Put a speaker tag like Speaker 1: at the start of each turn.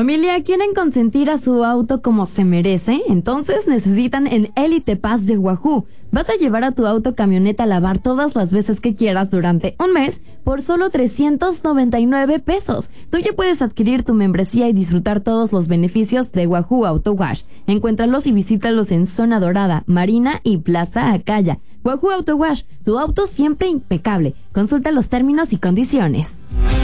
Speaker 1: Familia, ¿quieren consentir a su auto como se merece? Entonces necesitan el Elite Pass de Wahoo. Vas a llevar a tu auto camioneta a lavar todas las veces que quieras durante un mes por solo 399 pesos. Tú ya puedes adquirir tu membresía y disfrutar todos los beneficios de Wahoo Auto Wash. Encuéntralos y visítalos en Zona Dorada, Marina y Plaza Acaya. Wahoo Auto Wash, tu auto siempre impecable. Consulta los términos y condiciones.